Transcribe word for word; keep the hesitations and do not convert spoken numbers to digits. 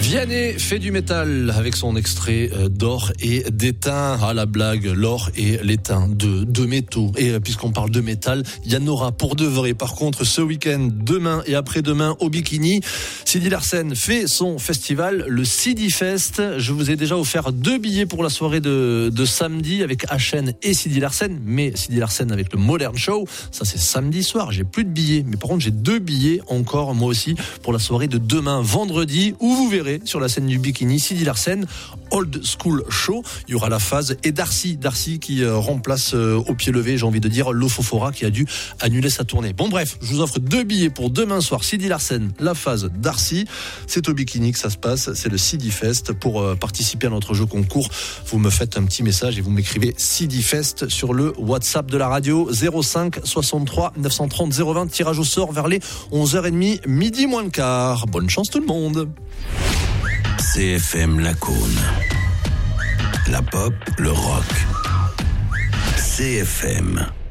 Vianney fait du métal avec son extrait d'or et d'étain. Ah, la blague, l'or et l'étain, de, de métaux. Et puisqu'on parle de métal, il y en aura pour de vrai. Par contre, ce week-end, demain et après-demain au Bikini, Sidi Larsen fait son festival, le Sidi Fest. Je vous ai déjà offert deux billets pour la soirée de, de samedi avec H N et Sidi Larsen. Mais Sidi Larsen avec le Modern Show, ça c'est samedi soir. J'ai plus de billets. Mais par contre, j'ai deux billets encore, moi aussi, pour la soirée de demain, vendredi, où vous verrez sur la scène du Bikini, Sidi Larsen, Old School Show. Il y aura la phase et Darcy, Darcy qui euh, remplace euh, au pied levé, j'ai envie de dire, Lofofora qui a dû annuler sa tournée. Bon bref, je vous offre deux billets pour demain soir, Sidi Larsen, la phase Darcy. C'est au Bikini que ça se passe, c'est le Sidi Fest. Pour euh, participer à notre jeu concours, vous me faites un petit message et vous m'écrivez Sidi Fest sur le WhatsApp de la radio zéro cinq soixante-trois neuf cent trente zéro vingt. Tirage au sort vers les onze heures trente, midi moins le quart. Bonne chance tout le monde. C F M Lacaune. La pop, le rock. C F M.